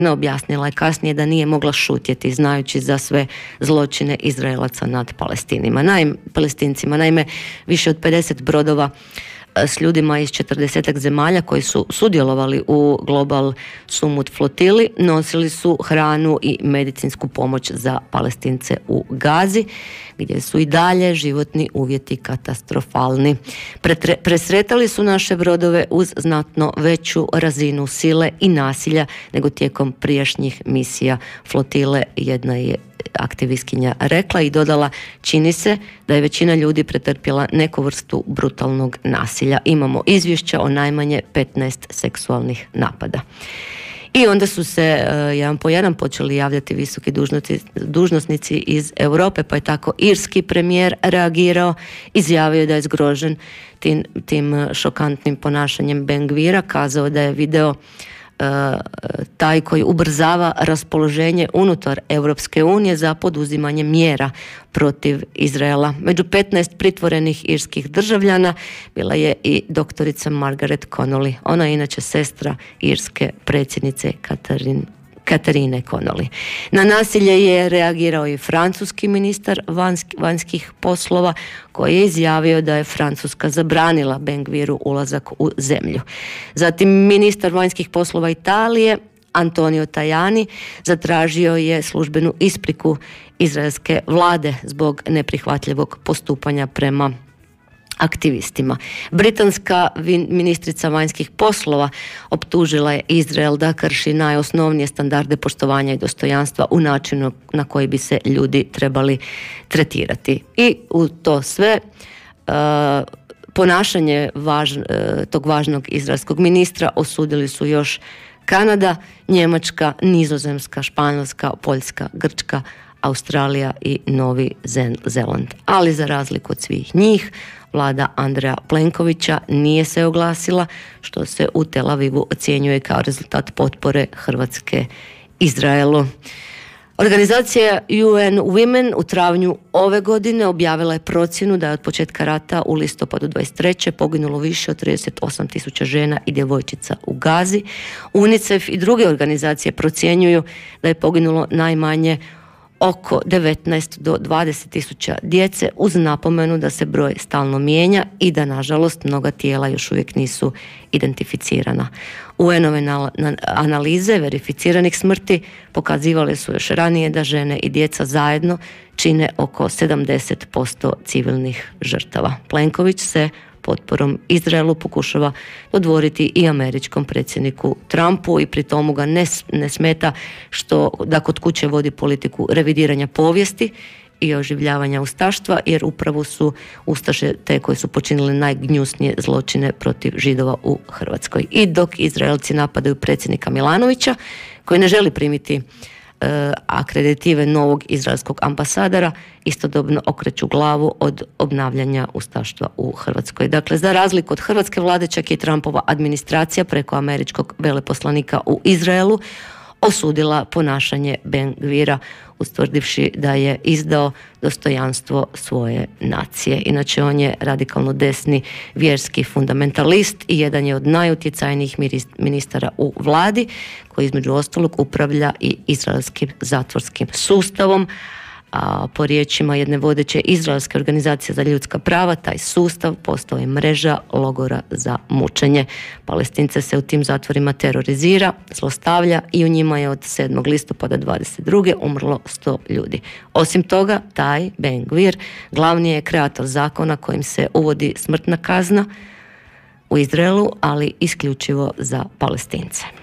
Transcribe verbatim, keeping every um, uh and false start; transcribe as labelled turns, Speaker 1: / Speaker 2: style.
Speaker 1: Objasnila je kasnije da nije mogla šutjeti znajući za sve zločine Izraelaca nad Palestinima. Naime, Palestincima. Naime, više od pedeset brodova s ljudima iz četrdesetak zemalja koji su sudjelovali u Global Sumut flotili nosili su hranu i medicinsku pomoć za Palestince u Gazi, gdje su i dalje životni uvjeti katastrofalni. Pretre, presretali su naše brodove uz znatno veću razinu sile i nasilja nego tijekom prijašnjih misija flotile, jedna je aktivistkinja rekla i dodala: čini se da je većina ljudi pretrpjela neku vrstu brutalnog nasilja. Imamo izvješća o najmanje petnaest seksualnih napada. I onda su se uh, jedan po jedan počeli javljati visoki dužnosnici, dužnosnici iz Europe, pa je tako irski premijer reagirao, izjavio da je zgrožen tim, tim šokantnim ponašanjem Ben-Gvira, kazao da je video taj koji ubrzava raspoloženje unutar Europske unije za poduzimanje mjera protiv Izraela. Među petnaest pritvorenih irskih državljana bila je i doktorica Margaret Connolly. Ona je inače sestra irske predsjednice Katarin Katarine Connolly. Na nasilje je reagirao i francuski ministar vanjskih poslova, koji je izjavio da je Francuska zabranila Ben-Gviru ulazak u zemlju. Zatim ministar vanjskih poslova Italije Antonio Tajani zatražio je službenu ispriku izraelske vlade zbog neprihvatljivog postupanja prema aktivistima. Britanska ministrica vanjskih poslova optužila je Izrael da krši najosnovnije standarde poštovanja i dostojanstva u načinu na koji bi se ljudi trebali tretirati. I u to sve uh, ponašanje važ, uh, tog važnog izraelskog ministra osudili su još Kanada, Njemačka, Nizozemska, Španjolska, Poljska, Grčka, Australija i Novi Zeland. Ali za razliku od svih njih, vlada Andreja Plenkovića nije se oglasila, što se u Tel Avivu ocjenjuje kao rezultat potpore Hrvatske Izraelu. Organizacija U N Women u travnju ove godine objavila je procjenu da je od početka rata u listopadu dvadeset treće poginulo više od trideset osam tisuća žena i djevojčica u Gazi. UNICEF i druge organizacije procjenjuju da je poginulo najmanje oko devetnaest do dvadeset tisuća djece, uz napomenu da se broj stalno mijenja i da nažalost mnoga tijela još uvijek nisu identificirana. U en-ove analize verificiranih smrti pokazivale su još ranije da žene i djeca zajedno čine oko sedamdeset posto civilnih žrtava. Plenković se potporom Izraelu pokušava dodvoriti i američkom predsjedniku Trumpu i pri tomu ga ne, ne smeta što da kod kuće vodi politiku revidiranja povijesti i oživljavanja ustaštva, jer upravo su ustaše te koje su počinile najgnjusnije zločine protiv Židova u Hrvatskoj. I dok Izraelci napadaju predsjednika Milanovića, koji ne želi primiti akreditive novog izraelskog ambasadora, istodobno okreću glavu od obnavljanja ustaštva u Hrvatskoj. Dakle, za razliku od hrvatske vlade, čak i Trumpova administracija preko američkog veleposlanika u Izraelu osudila ponašanje Ben-Gvira, ustvrdivši da je izdao dostojanstvo svoje nacije. Inače, on je radikalno desni vjerski fundamentalist i jedan je od najutjecajnijih ministara u vladi, koji između ostalog upravlja i izraelskim zatvorskim sustavom. A po riječima jedne vodeće izraelske organizacije za ljudska prava, taj sustav postao je mreža logora za mučenje. Palestince se u tim zatvorima terorizira, zlostavlja i u njima je od sedmog listopada dvadeset druge umrlo sto ljudi. Osim toga, taj Ben-Gvir glavni je kreator zakona kojim se uvodi smrtna kazna u Izraelu, ali isključivo za Palestince.